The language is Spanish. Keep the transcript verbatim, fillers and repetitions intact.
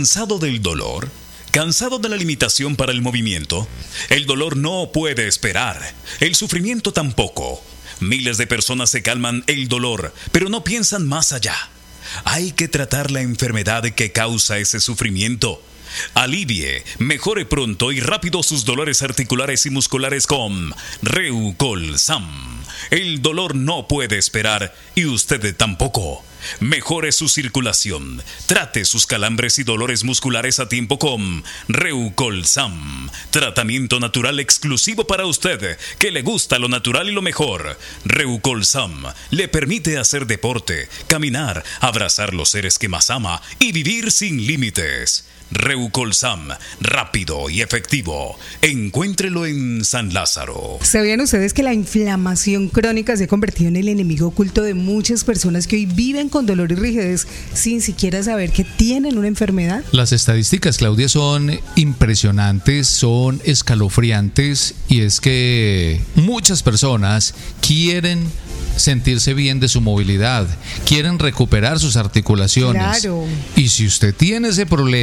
¿Cansado del dolor? ¿Cansado de la limitación para el movimiento? El dolor no puede esperar, el sufrimiento tampoco. Miles de personas se calman el dolor, pero no piensan más allá. Hay que tratar la enfermedad que causa ese sufrimiento. Alivie, mejore pronto y rápido sus dolores articulares y musculares con Reucolsam. El dolor no puede esperar y usted tampoco. Mejore su circulación. Trate sus calambres y dolores musculares a tiempo con Reucolsam. Tratamiento natural exclusivo para usted, que le gusta lo natural y lo mejor. Reucolsam le permite hacer deporte, caminar, abrazar los seres que más ama y vivir sin límites. Reucolsam, rápido y efectivo. Encuéntrelo en San Lázaro. ¿Sabían ustedes que la inflamación crónica se ha convertido en el enemigo oculto de muchas personas que hoy viven con dolor y rigidez sin siquiera saber que tienen una enfermedad? Las estadísticas, Claudia, son impresionantes, son escalofriantes, y es que muchas personas quieren sentirse bien de su movilidad, quieren recuperar sus articulaciones. Claro. Y si usted tiene ese problema,